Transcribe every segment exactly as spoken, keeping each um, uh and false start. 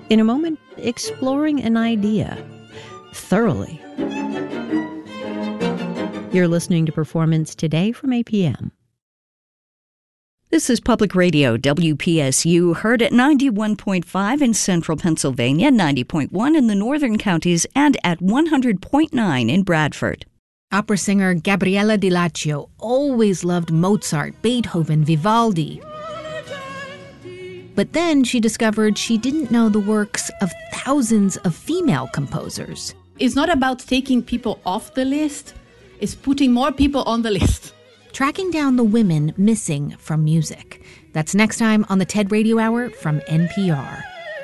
In a moment, exploring an idea thoroughly. You're listening to Performance Today from A P M. This is Public Radio, W P S U, heard at ninety-one point five in central Pennsylvania, ninety point one in the northern counties, and at one hundred point nine in Bradford. Opera singer Gabriella Di Laccio always loved Mozart, Beethoven, Vivaldi. But then she discovered she didn't know the works of thousands of female composers. It's not about taking people off the list, it's putting more people on the list. Tracking down the women missing from music. That's next time on the TED Radio Hour from N P R.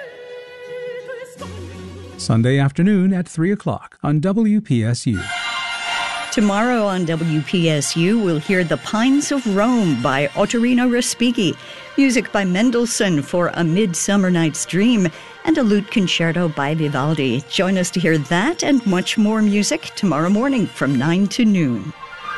Sunday afternoon at three o'clock on W P S U. Tomorrow on W P S U, we'll hear The Pines of Rome by Ottorino Respighi, music by Mendelssohn for A Midsummer Night's Dream, and a lute concerto by Vivaldi. Join us to hear that and much more music tomorrow morning from nine to noon.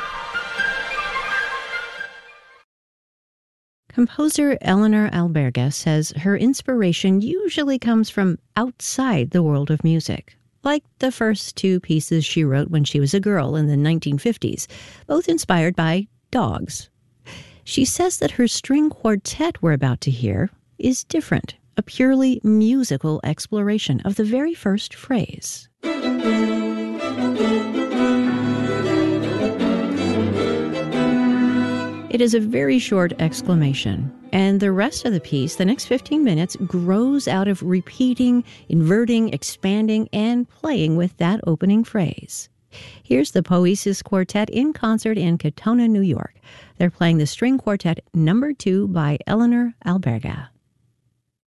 Composer Eleanor Alberga says her inspiration usually comes from outside the world of music, like the first two pieces she wrote when she was a girl in the nineteen fifties, both inspired by dogs. She says that her string quartet we're about to hear is different, a purely musical exploration of the very first phrase. It is a very short exclamation, and the rest of the piece, the next fifteen minutes, grows out of repeating, inverting, expanding, and playing with that opening phrase. Here's the Poesis Quartet in concert in Katonah, New York. They're playing the String Quartet number two by Eleanor Alberga.